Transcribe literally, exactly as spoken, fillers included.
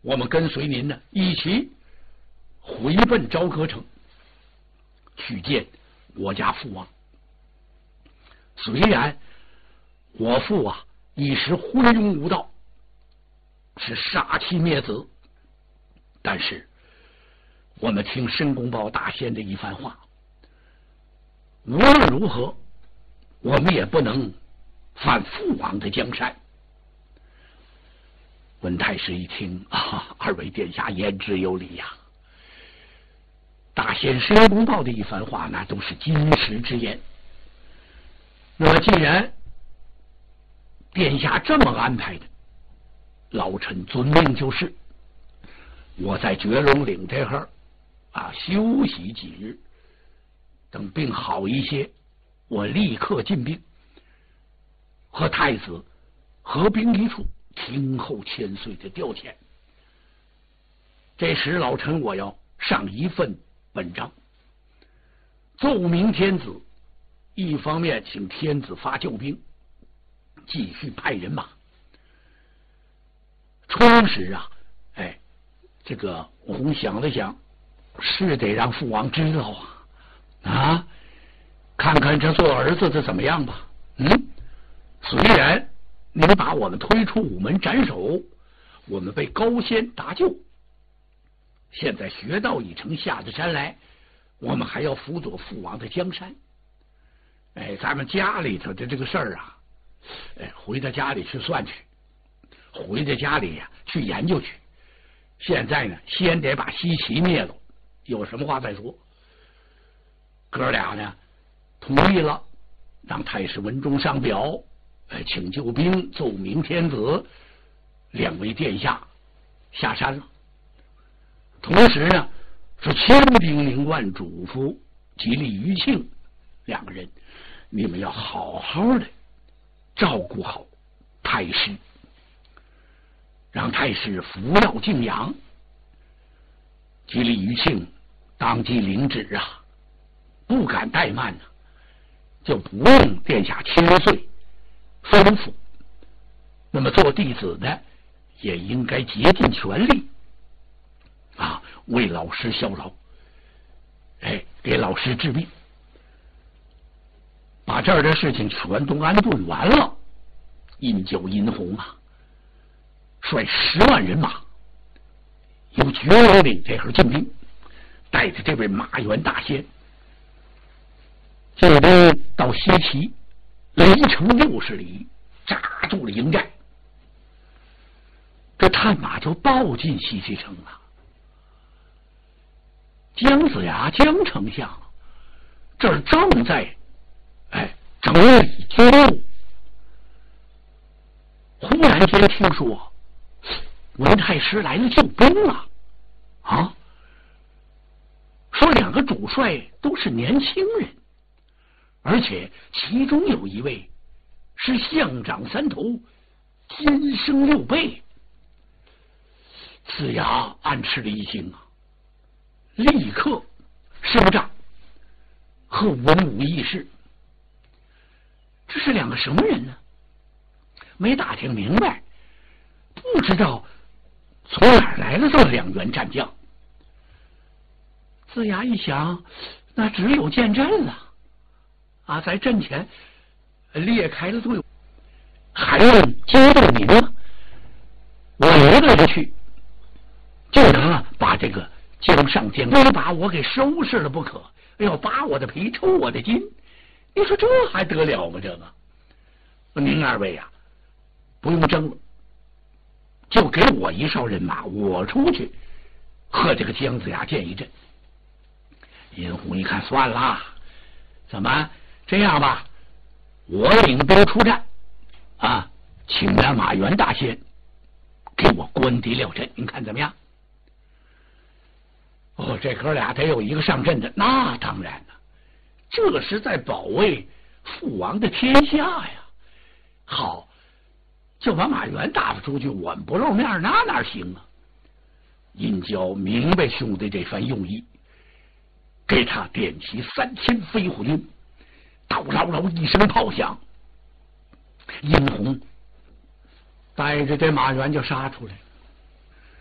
我们跟随您呢，一起回奔朝歌城，去见我家父王。虽然我父啊一时昏庸无道，是杀妻灭子，但是我们听申公豹大仙的一番话，无论如何我们也不能犯父王的江山。文太师一听啊，二位殿下言之有理呀、啊！大仙申公豹的一番话，那都是金石之言。那么既然殿下这么安排的，老臣遵命就是。我在绝龙岭这会儿啊休息几日，等病好一些，我立刻进兵，和太子合兵一处，听候千岁的调遣。这时老臣我要上一份本章，奏明天子，一方面请天子发救兵，继续派人马。初时啊，哎，这个我想了想，是得让父王知道啊啊，看看这做儿子的怎么样吧。嗯，虽然您把我们推出午门斩首，我们被高仙搭救，现在学道已成，下得山来，我们还要辅佐父王的江山。哎，咱们家里头的这个事儿啊，哎，回到家里去算去，回到家里呀、啊、去研究去。现在呢，先得把西岐灭了，有什么话再说。哥俩呢同意了，让太师文中上表，哎，请救兵，奏明天子，两位殿下下山了。同时呢，是千叮咛万嘱咐吉利余庆两个人，你们要好好的照顾好太师，让太师服药静养。吉利余庆当即领旨啊，不敢怠慢啊，就不用殿下千岁吩咐。那么做弟子的也应该竭尽全力啊，为老师效劳，哎，给老师治病。把这儿的事情全都安顿完了，殷郊殷洪啊，率十万人马由绝龙岭这会进兵，带着这位马元大仙，就得到西岐离城六十里，扎住了营寨。这探马就报进西岐城了。姜子牙姜丞相这儿正在哎整理军务，忽然间听说文太师来了救兵了啊！说两个主帅都是年轻人，而且其中有一位是象长三头，金生六臂。子牙暗吃了一惊啊，立刻升帐和文武议事。这是两个什么人呢？没打听明白，不知道从哪儿来的这两员战将。子牙一想，那只有见阵了啊，在阵前裂开了队伍，还用惊动你呢？我一个人去，就能把这个江上将非把我给收拾了不可，要扒我的皮抽我的筋，你说这还得了吗？这个您二位啊，不用争了，就给我一哨人马，我出去和这个姜子牙见一阵。殷洪一看算了，怎么这样吧，我领兵出战啊，请来马元大仙给我关敌料阵，您看怎么样？哦，这哥俩得有一个上阵的，那当然了，这是在保卫父王的天下呀。好，就把马元打发出去，我们不露面，那哪行啊？殷郊明白兄弟这番用意，给他点起三千飞虎军，叨唠唠一声炮响，殷洪带着这马元就杀出来了。